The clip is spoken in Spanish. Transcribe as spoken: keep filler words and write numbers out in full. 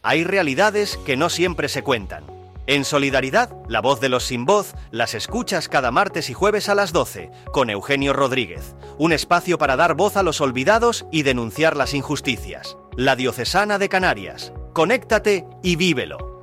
Hay realidades que no siempre se cuentan. En Solidaridad, la voz de los sin voz, las escuchas cada martes y jueves a las doce, con Eugenio Rodríguez. Un espacio para dar voz a los olvidados y denunciar las injusticias. La Diocesana de Canarias. Conéctate y vívelo.